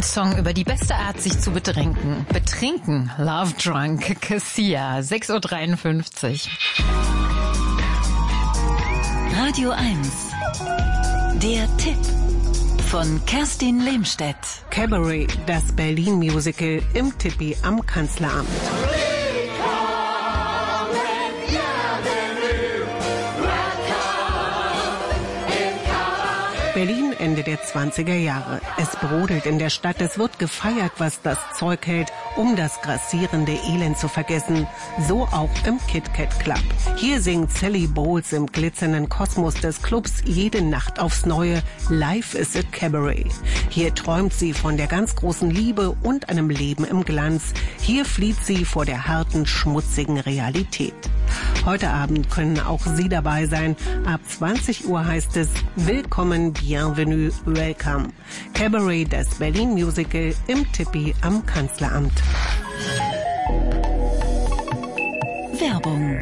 Ein Song über die beste Art, sich zu betrinken. Betrinken. Love Drunk. Cassia. 6.53 Uhr. Radio 1. Der Tipp von Kerstin Lehmstedt. Cabaret, das Berlin-Musical im Tippi am Kanzleramt. Berlin Ende der 20er Jahre. Es brodelt in der Stadt, es wird gefeiert, was das Zeug hält, um das grassierende Elend zu vergessen. So auch im Kit Kat Club. Hier singt Sally Bowles im glitzernden Kosmos des Clubs jede Nacht aufs Neue Life is a Cabaret. Hier träumt sie von der ganz großen Liebe und einem Leben im Glanz. Hier flieht sie vor der harten, schmutzigen Realität. Heute Abend können auch Sie dabei sein. Ab 20 Uhr heißt es Willkommen, Bienvenue, Welcome. Cabaret, das Berlin Musical im Tippi am Kanzleramt. Werbung.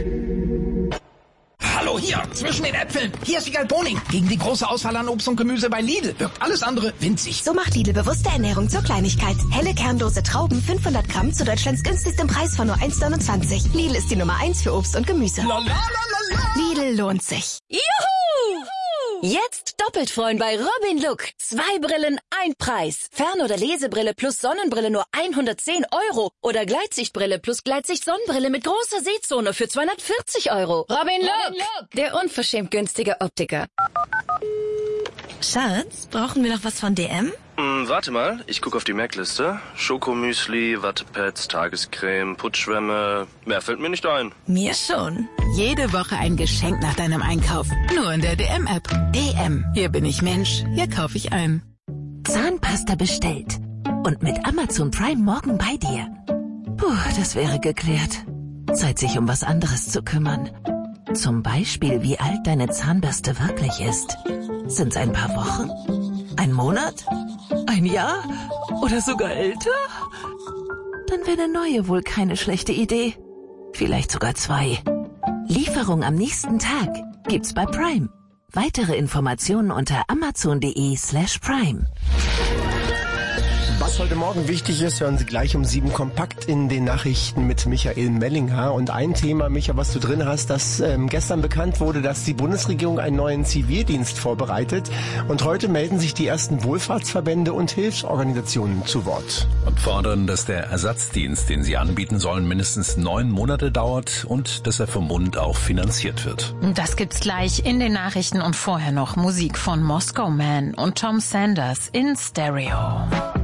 Hallo, hier, zwischen den Äpfeln. Hier ist Wiegald Boning. Gegen die große Auswahl an Obst und Gemüse bei Lidl wirkt alles andere winzig. So macht Lidl bewusste Ernährung zur Kleinigkeit. Helle kernlose Trauben, 500 Gramm zu Deutschlands günstigstem Preis von nur 1,29. Lidl ist die Nummer 1 für Obst und Gemüse. Lidl lohnt sich. Juhu! Jetzt doppelt freuen bei Robin Look. 2 Brillen, 1 Preis. Fern- oder Lesebrille plus Sonnenbrille nur 110 €. Oder Gleitsichtbrille plus Gleitsicht-Sonnenbrille mit großer Sehzone für 240 €. Robin Look, der unverschämt günstige Optiker. Schatz, brauchen wir noch was von DM? Warte mal, ich gucke auf die Merkliste. Schokomüsli, Wattepads, Tagescreme, Putzschwämme. Mehr fällt mir nicht ein. Mir schon. Jede Woche ein Geschenk nach deinem Einkauf. Nur in der DM-App. DM. Hier bin ich Mensch. Hier kaufe ich ein. Zahnpasta bestellt. Und mit Amazon Prime morgen bei dir. Puh, das wäre geklärt. Zeit, sich um was anderes zu kümmern. Zum Beispiel, wie alt deine Zahnbürste wirklich ist. Sind's ein paar Wochen? Ein Monat? Ein Jahr? Oder sogar älter? Dann wäre eine neue wohl keine schlechte Idee. Vielleicht sogar 2. Lieferung am nächsten Tag gibt's bei Prime. Weitere Informationen unter amazon.de/Prime. Was heute Morgen wichtig ist, hören Sie gleich um 7 kompakt in den Nachrichten mit Michael Mellinger. Und ein Thema, Micha, was du drin hast, dass gestern bekannt wurde, dass die Bundesregierung einen neuen Zivildienst vorbereitet. Und heute melden sich die ersten Wohlfahrtsverbände und Hilfsorganisationen zu Wort. Und fordern, dass der Ersatzdienst, den sie anbieten sollen, mindestens 9 Monate dauert und dass er vom Bund auch finanziert wird. Das gibt's gleich in den Nachrichten und vorher noch Musik von Moscow Man und Tom Sanders in Stereo.